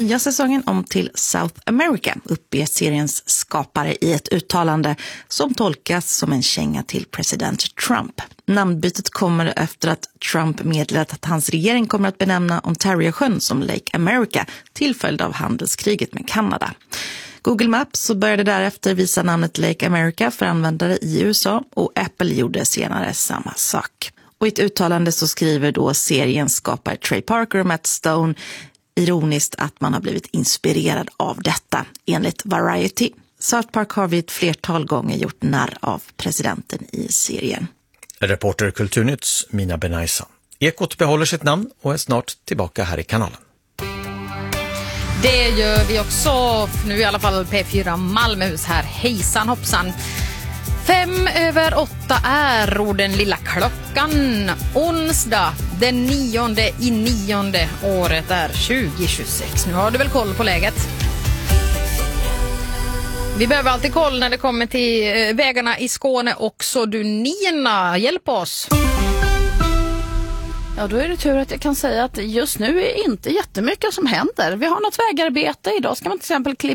nya säsongen om till South America, uppger seriens skapare i ett uttalande som tolkas som en känga till president Trump. Namnbytet kommer efter att Trump meddelat att hans regering kommer att benämna Ontario-sjön som Lake America till följd av handelskriget med Kanada. Google Maps började därefter visa namnet Lake America för användare i USA och Apple gjorde senare samma sak. Och i ett uttalande så skriver då seriens skapare Trey Parker och Matt Stone ironiskt att man har blivit inspirerad av detta, enligt Variety. South Park har vid ett flertal gånger gjort narr av presidenten i serien. Reporter Kulturnytts Mina Benaisa. Ekot behåller sitt namn och är snart tillbaka här i kanalen. Det gör vi också, nu i alla fall P4 Malmöhus här. Hejsan hoppsan. 7:05 är den lilla klockan. Onsdag den 9/9, året är 2026. Nu har du väl koll på läget? Vi behöver alltid koll när det kommer till vägarna i Skåne också. Du Nina, hjälp oss. Ja, då är det tur att jag kan säga att just nu är inte jättemycket som händer. Vi har något vägarbete. Idag ska man till exempel klippa